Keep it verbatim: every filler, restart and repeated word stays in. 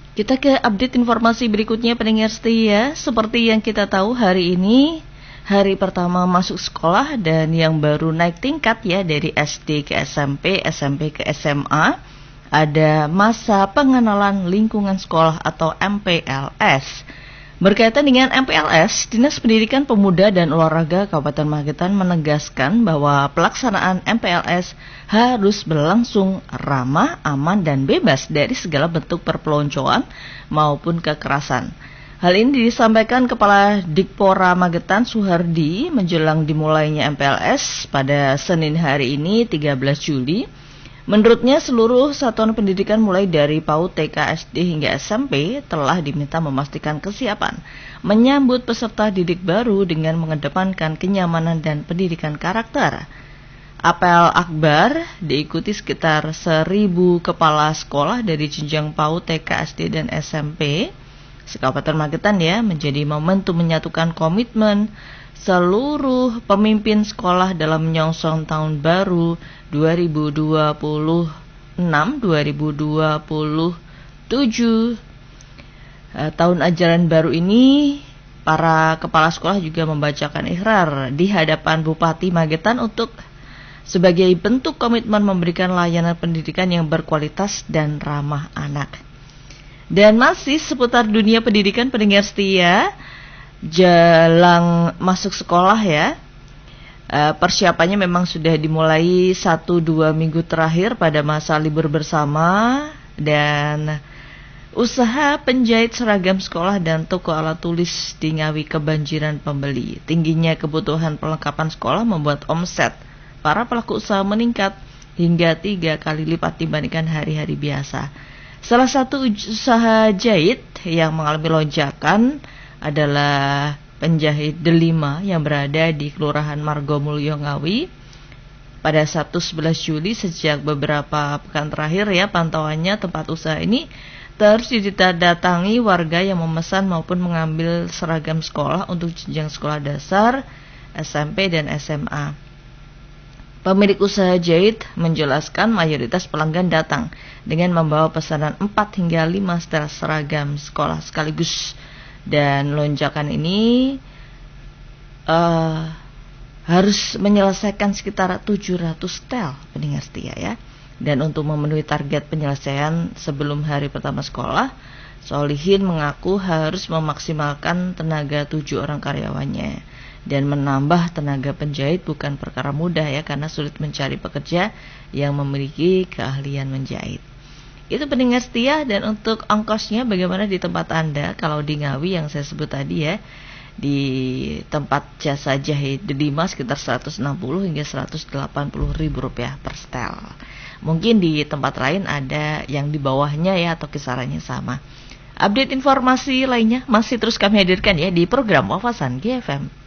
Kita ke update informasi berikutnya pendengar setia. Seperti yang kita tahu hari ini hari pertama masuk sekolah dan yang baru naik tingkat ya dari S D ke S M P, S M P ke S M A. Ada masa pengenalan lingkungan sekolah atau M P L S. Berkaitan dengan M P L S, Dinas Pendidikan Pemuda dan Olahraga Kabupaten Magetan menegaskan bahwa pelaksanaan M P L S harus berlangsung ramah, aman, dan bebas dari segala bentuk perpeloncoan maupun kekerasan. Hal ini disampaikan Kepala Dikpora Magetan Suhardi menjelang dimulainya M P L S pada Senin hari ini tiga belas Juli. Menurutnya seluruh satuan pendidikan mulai dari PAUD, T K, S D hingga S M P telah diminta memastikan kesiapan menyambut peserta didik baru dengan mengedepankan kenyamanan dan pendidikan karakter. Apel akbar diikuti sekitar seribu kepala sekolah dari jenjang PAUD, T K, S D dan S M P se-Kabupaten Magetan ya, menjadi momentum menyatukan komitmen seluruh pemimpin sekolah dalam menyongsong tahun baru dua ribu dua puluh enam dua ribu dua puluh tujuh. Eh, tahun ajaran baru ini para kepala sekolah juga membacakan ikrar di hadapan Bupati Magetan untuk sebagai bentuk komitmen memberikan layanan pendidikan yang berkualitas dan ramah anak. Dan masih seputar dunia pendidikan pendengar setia, jelang masuk sekolah ya, uh, persiapannya memang sudah dimulai satu dua minggu terakhir pada masa libur bersama. Dan usaha penjahit seragam sekolah dan toko alat tulis di Ngawi kebanjiran pembeli. Tingginya kebutuhan perlengkapan sekolah membuat omset para pelaku usaha meningkat hingga tiga kali lipat dibandingkan hari-hari biasa. Salah satu usaha jahit yang mengalami lonjakan adalah penjahit Delima yang berada di Kelurahan Margomulyo Ngawi. Pada Sabtu sebelas Juli sejak beberapa pekan terakhir ya, pantauannya tempat usaha ini terus didatangi warga yang memesan maupun mengambil seragam sekolah untuk jenjang sekolah dasar, S M P dan S M A. Pemilik usaha jahit menjelaskan mayoritas pelanggan datang dengan membawa pesanan empat hingga lima setel seragam sekolah sekaligus. Dan lonjakan ini uh, harus menyelesaikan sekitar tujuh ratus setel pendengar setia ya. Dan untuk memenuhi target penyelesaian sebelum hari pertama sekolah, Solihin mengaku harus memaksimalkan tenaga tujuh orang karyawannya. Dan menambah tenaga penjahit bukan perkara mudah ya, karena sulit mencari pekerja yang memiliki keahlian menjahit. Itu pendengar setia. Dan untuk ongkosnya bagaimana di tempat Anda? Kalau di Ngawi yang saya sebut tadi ya, di tempat jasa jahit Delima sekitar seratus enam puluh hingga seratus delapan puluh ribu rupiah per setel. Mungkin di tempat lain ada yang di bawahnya ya, atau kisarannya sama. Update informasi lainnya masih terus kami hadirkan ya di program Wawasan G F M.